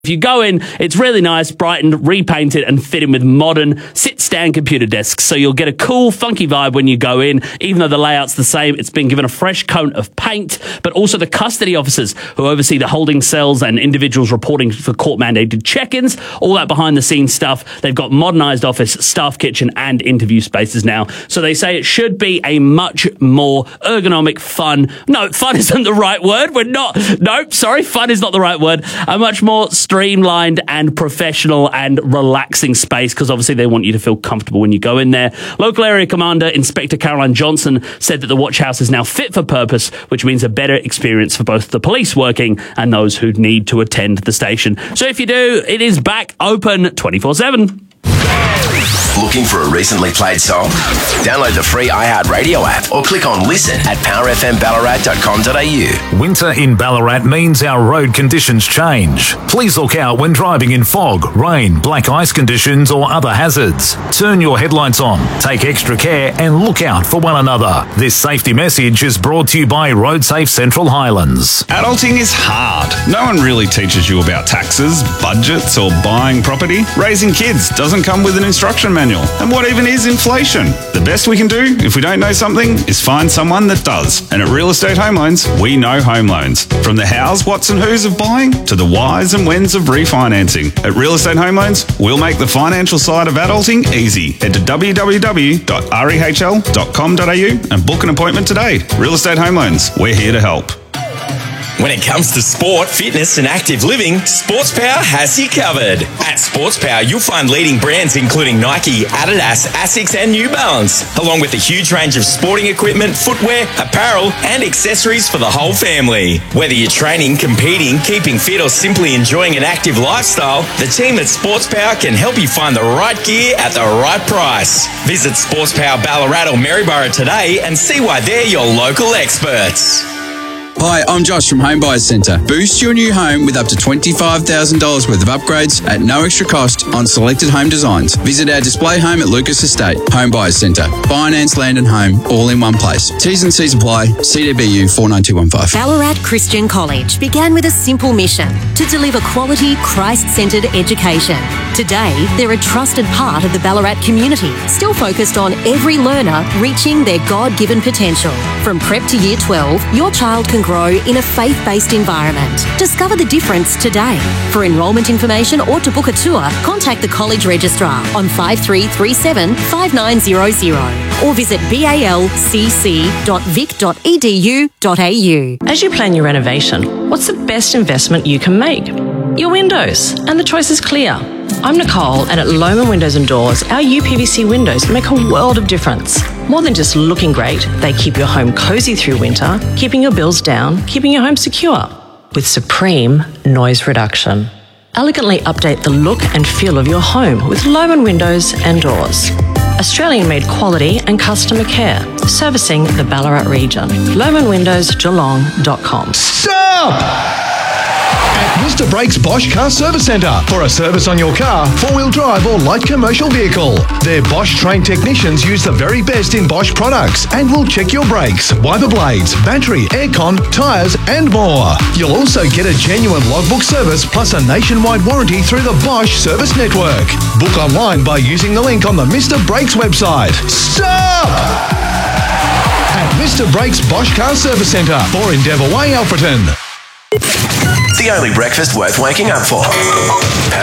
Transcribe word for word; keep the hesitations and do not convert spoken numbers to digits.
If you go in, it's really nice, brightened, repainted and fitted with modern sit-stand computer desks. So you'll get a cool, funky vibe when you go in. Even though the layout's the same, it's been given a fresh coat of paint. But also the custody officers who oversee the holding cells and individuals reporting for court-mandated check-ins, all that behind-the-scenes stuff. They've got modernised office, staff kitchen and interview spaces now. So they say it should be a much more ergonomic, fun... No, fun isn't the right word. We're not... Nope, sorry, fun is not the right word. A much more streamlined and professional and relaxing space, because obviously they want you to feel comfortable when you go in there. Local Area Commander Inspector Caroline Johnson said that the watch house is now fit for purpose, which means a better experience for both the police working and those who need to attend the station. So if you do, it is back open twenty-four seven. Looking for a recently played song? Download the free iHeartRadio app or click on listen at power f m ballarat dot com dot a u. Winter in Ballarat means our road conditions change. Please look out when driving in fog, rain, black ice conditions or other hazards. Turn your headlights on, take extra care and look out for one another. This safety message is brought to you by RoadSafe Central Highlands. Adulting is hard. No one really teaches you about taxes, budgets or buying property. Raising kids doesn't come with an instruction manual. And what even is inflation? The best we can do, if we don't know something, is find someone that does. And at Real Estate Home Loans, we know home loans. From the hows, whats and whos of buying to the whys and whens of refinancing. At Real Estate Home Loans, we'll make the financial side of adulting easy. Head to w w w dot rehl dot com dot a u and book an appointment today. Real Estate Home Loans, we're here to help. When it comes to sport, fitness and active living, SportsPower has you covered. At SportsPower, you'll find leading brands including Nike, Adidas, Asics and New Balance, along with a huge range of sporting equipment, footwear, apparel and accessories for the whole family. Whether you're training, competing, keeping fit or simply enjoying an active lifestyle, the team at SportsPower can help you find the right gear at the right price. Visit SportsPower Ballarat or Maryborough today and see why they're your local experts. Hi, I'm Josh from Home Buyers Centre. Boost your new home with up to twenty-five thousand dollars worth of upgrades at no extra cost on selected home designs. Visit our display home at Lucas Estate. Home Buyers Centre. Finance, land and home all in one place. T's and C's apply. C D B U four nine two one five. Ballarat Christian College began with a simple mission to deliver quality, Christ-centred education. Today, they're a trusted part of the Ballarat community, still focused on every learner reaching their God-given potential. From prep to year twelve, your child can grow in a faith-based environment. Discover the difference today. For enrolment information or to book a tour, contact the College Registrar on five three three seven, five nine zero zero or visit balcc dot vic dot e d u dot a u. As you plan your renovation, what's the best investment you can make? Your windows, and the choice is clear. I'm Nicole, and at Lohmann Windows and Doors, our U P V C windows make a world of difference. More than just looking great, they keep your home cosy through winter, keeping your bills down, keeping your home secure. With supreme noise reduction. Elegantly update the look and feel of your home with Lohmann Windows and Doors. Australian-made quality and customer care, servicing the Ballarat region. lohmann windows geelong dot com. Stop! At Mister Brakes Bosch Car Service Centre for a service on your car, four-wheel drive or light commercial vehicle. Their Bosch trained technicians use the very best in Bosch products and will check your brakes, wiper blades, battery, aircon, tyres and more. You'll also get a genuine logbook service plus a nationwide warranty through the Bosch Service Network. Book online by using the link on the Mister Brakes website. Stop! At Mister Brakes Bosch Car Service Centre for Endeavour Way, Alfreton. The only breakfast worth waking up for.